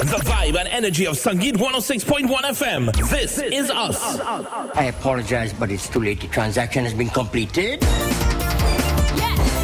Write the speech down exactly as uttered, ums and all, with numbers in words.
The vibe and energy of Sangeet one oh six point one F M. This is us. I apologize, but it's too late. The transaction has been completed. Yes.